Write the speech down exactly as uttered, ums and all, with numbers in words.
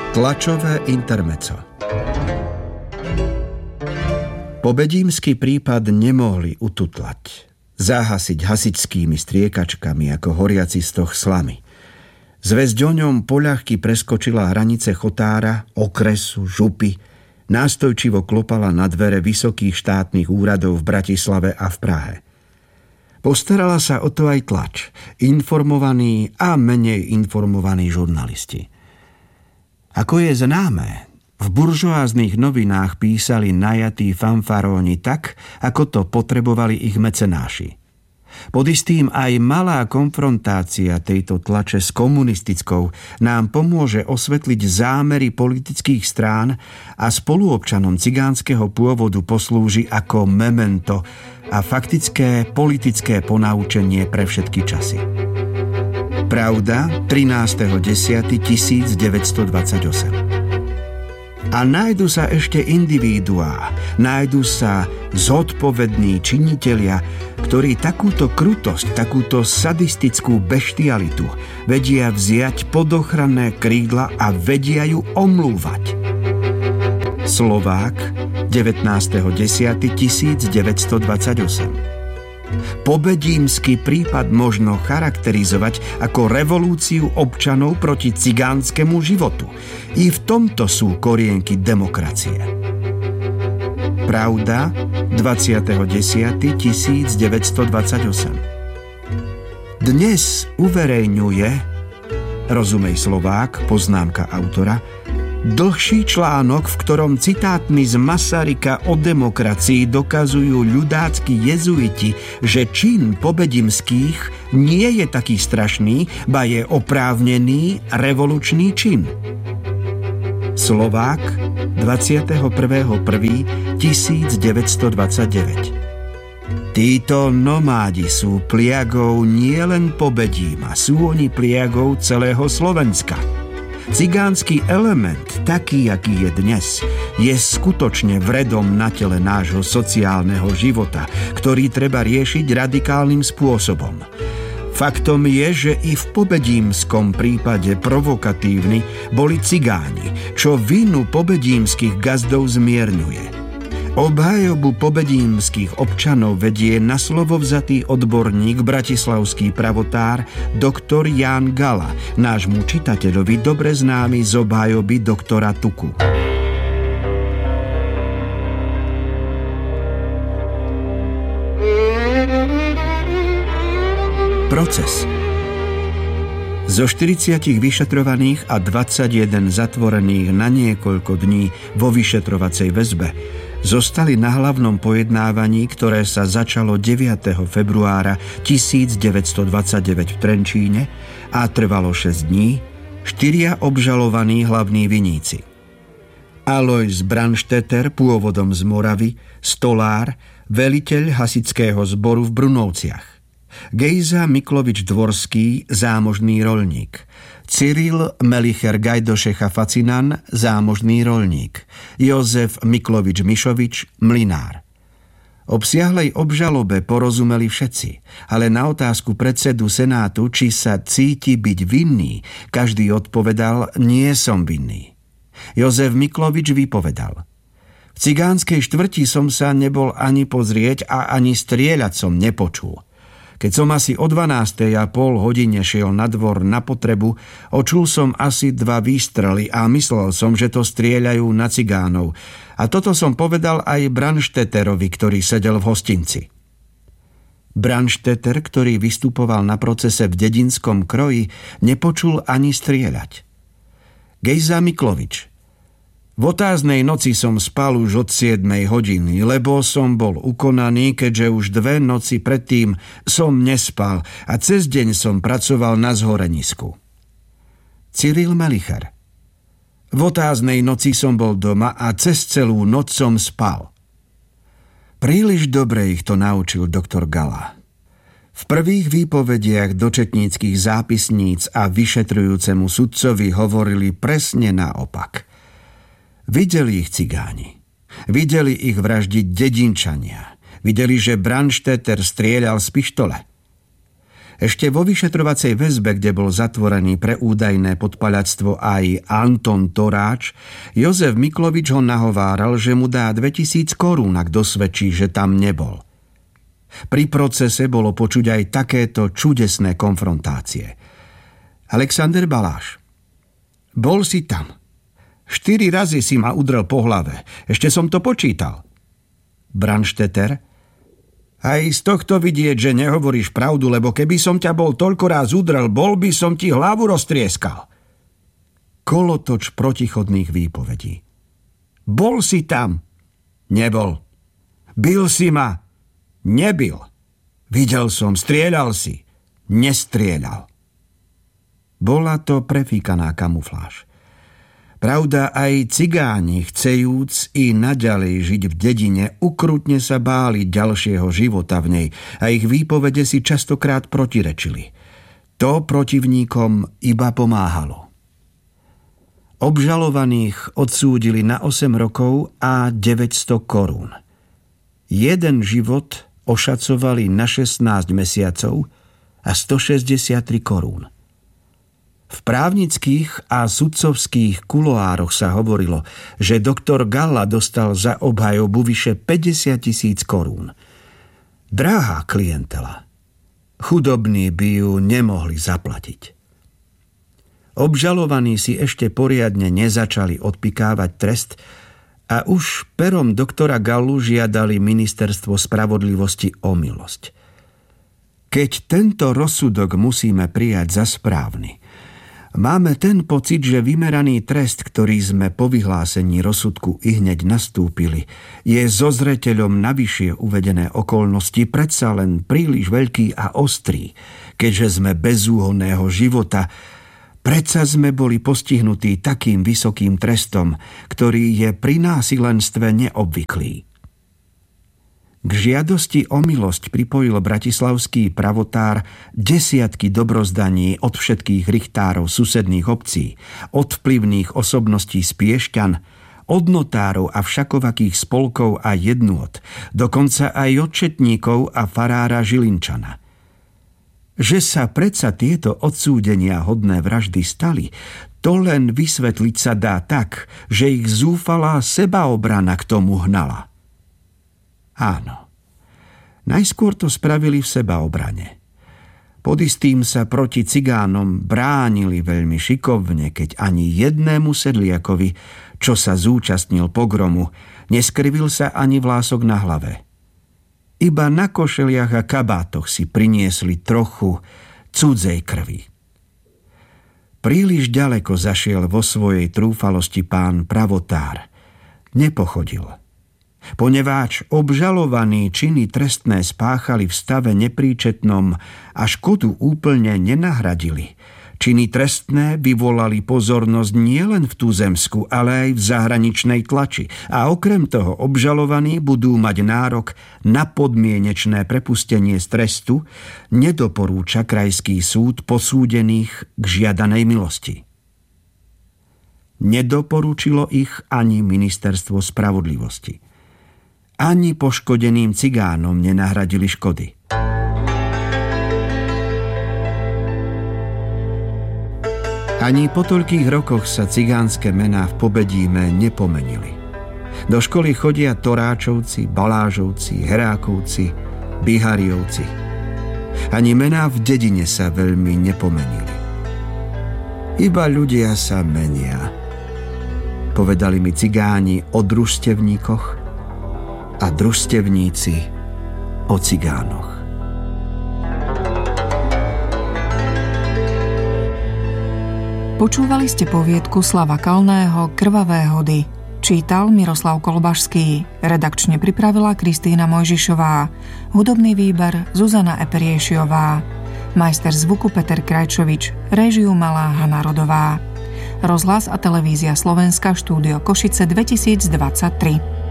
Tlačové intermeco. Pobedímsky prípad nemohli ututlať, zahasiť hasičskými striekačkami ako horiaci stoh slamy. Zvesť o ňom poľahky preskočila hranice chotára, okresu, župy, nástojčivo klopala na dvere vysokých štátnych úradov v Bratislave a v Prahe. Postarala sa o to aj tlač, informovaní a menej informovaní žurnalisti. Ako je známe, v buržoáznych novinách písali najatí fanfaróni tak, ako to potrebovali ich mecenáši. Pod istým aj malá konfrontácia tejto tlače s komunistickou nám pomôže osvetliť zámery politických strán a spoluobčanom cigánskeho pôvodu poslúži ako memento a faktické politické ponaučenie pre všetky časy. Pravda, trinásteho októbra tisícdeväťstodvadsaťosem. A nájdu sa ešte individuá, nájdu sa zodpovední činitelia, ktorí takúto krutosť, takúto sadistickú beštialitu vedia vziať pod ochranné krídla a vedia ju omlúvať. Slovák, devätnásteho októbra tisícdeväťstodvadsaťosem. Pobedímsky prípad možno charakterizovať ako revolúciu občanov proti cigánskemu životu. I v tomto sú korienky demokracie. Pravda, dvadsiateho októbra tisícdeväťstodvadsaťosem. Dnes uverejňuje, rozumej Slovák, poznámka autora, dlhší článok, v ktorom citátmi z Masaryka o demokracii dokazujú ľudácky jezuiti, že čin pobedimských nie je taký strašný, ba je oprávnený revolučný čin. Slovák, dvadsiateho prvého prvého tisícdeväťstodvadsaťdeväť. Títo nomádi sú pliagou nielen Pobedíma, sú oni pliagou celého Slovenska. Cigánsky element, taký, aký je dnes, je skutočne vredom na tele nášho sociálneho života, ktorý treba riešiť radikálnym spôsobom. Faktom je, že i v pobedímskom prípade provokatívni boli cigáni, čo vinu pobedímskych gazdov zmierňuje. Obhajobu pobedímskych občanov vedie na slovo vzatý odborník, bratislavský pravotár, doktor Ján Gala, nášmu čitateľovi dobre známy z obhajoby doktora Tuku. Proces. Zo štyridsiatich vyšetrovaných a dvadsaťjeden zatvorených na niekoľko dní vo vyšetrovacej väzbe zostali na hlavnom pojednávaní, ktoré sa začalo deviateho februára tisícdeväťstodvadsaťdeväť v Trenčíne a trvalo šesť dní, štyria obžalovaní hlavní viníci. Alojz Brandstetter, pôvodom z Moravy, stolár, veliteľ hasičského zboru v Brunovciach. Gejza Miklovič-Dvorský, zámožný roľník. Cyril Melicher Gajdošecha-Facinan, zámožný roľník. Jozef Miklovič-Mišovič, mlynár. Obsiahlej obžalobe porozumeli všetci, ale na otázku predsedu Senátu, či sa cíti byť vinný, každý odpovedal, nie som vinný. Jozef Miklovič vypovedal: v cigánskej štvrti som sa nebol ani pozrieť a ani strieľať som nepočul. Keď som asi o dvanástej a pol hodine šiel na dvor na potrebu, očul som asi dva výstrely a myslel som, že to strieľajú na cigánov. A toto som povedal aj Brandstetterovi, ktorý sedel v hostinci. Brandstetter, ktorý vystupoval na procese v dedinskom kroji, nepočul ani strieľať. Gejza Miklovič: v otáznej noci som spal už od siedmej hodiny, lebo som bol ukonaný, keďže už dve noci predtým som nespal a cez deň som pracoval na zhorenisku. Cyril Melicher: v otáznej noci som bol doma a cez celú noc som spal. Príliš dobre ich to naučil doktor Gala. V prvých výpovediach do četníckych zápisníc a vyšetrujúcemu sudcovi hovorili presne naopak. Videli ich cigáni. Videli ich vraždiť dedinčania. Videli, že Brandstetter strieľal z pištole. Ešte vo vyšetrovacej väzbe, kde bol zatvorený pre údajné podpaľactvo aj Anton Toráč, Jozef Miklovič ho nahováral, že mu dá dvetisíc korún, ak dosvedčí, že tam nebol. Pri procese bolo počuť aj takéto čudesné konfrontácie. Alexander Baláš: Bol si tam. Štyri razy si ma udrel po hlave. Ešte som to počítal. Brandstetter: Aj z tohto vidieť, že nehovoríš pravdu, lebo keby som ťa bol toľko ráz udrel, bol by som ti hlavu roztrieskal. Kolotoč protichodných výpovedí. Bol si tam. Nebol. Bil si ma. Nebil. Videl som, strieľal si. Nestrieľal. Bola to prefíkaná kamufláž. Pravda, aj cigáni, chcejúc i naďalej žiť v dedine, ukrutne sa báli ďalšieho života v nej a ich výpovede si častokrát protirečili. To protivníkom iba pomáhalo. Obžalovaných odsúdili na osem rokov a deväťsto korún. Jeden život ošacovali na šestnásť mesiacov a stošesťdesiattri korún. V právnických a sudcovských kuloároch sa hovorilo, že doktor Galla dostal za obhajobu vyše päťdesiat tisíc korún. Drahá klientela. Chudobní by ju nemohli zaplatiť. Obžalovaní si ešte poriadne nezačali odpikávať trest a už perom doktora Gallu žiadali ministerstvo spravodlivosti o milosť. Keď tento rozsudok musíme prijať za správny, máme ten pocit, že vymeraný trest, ktorý sme po vyhlásení rozsudku ihneď nastúpili, je so zreteľom na vyššie uvedené okolnosti predsa len príliš veľký a ostrý, keďže sme bezúhonného života. Predsa sme boli postihnutí takým vysokým trestom, ktorý je pri násilenstve neobvyklý. K žiadosti o milosť pripojil bratislavský pravotár desiatky dobrozdaní od všetkých richtárov susedných obcí, od vplyvných osobností z Piešťan, od notárov a všakovakých spolkov a jednôt, dokonca aj od četníkov a farára Žilinčana. Že sa predsa tieto odsúdenia hodné vraždy stali, to len vysvetliť sa dá tak, že ich zúfalá sebaobrana k tomu hnala. Áno, najskôr to spravili v sebaobrane. Pod istým sa proti cigánom bránili veľmi šikovne, keď ani jednému sedliakovi, čo sa zúčastnil pogromu, neskrivil sa ani vlások na hlave. Iba na košeliach a kabátoch si priniesli trochu cudzej krvi. Príliš ďaleko zašiel vo svojej trúfalosti pán pravotár. Nepochodil. Poneváč obžalovaní činy trestné spáchali v stave nepríčetnom a škodu úplne nenahradili. Činy trestné vyvolali pozornosť nielen v tuzemsku, ale aj v zahraničnej tlači a okrem toho obžalovaní budú mať nárok na podmienečné prepustenie z trestu, nedoporúča krajský súd posúdených k žiadanej milosti. Nedoporúčilo ich ani ministerstvo spravodlivosti. Ani poškodeným cigánom nenahradili škody. Ani po toľkých rokoch sa cigánske mená v Pobedíme nepomenili. Do školy chodia Toráčovci, Balážovci, Herákovci, Bihariovci. Ani mená v dedine sa veľmi nepomenili. Iba ľudia sa menia. Povedali mi cigáni o družstevníkoch a družstevníci o cigánoch. Počúvali ste poviedku Slava Kalného Krvavé hody. Čítal Miroslav Kolbašský. Redakčne pripravila Kristýna Mojžišová. Hudobný výber Zuzana Eperiešiová. Majster zvuku Peter Krajčovič. Réžiu mala Hana Rodová. Rozhlas a televízia Slovenska, štúdio Košice dvetisícdvadsaťtri.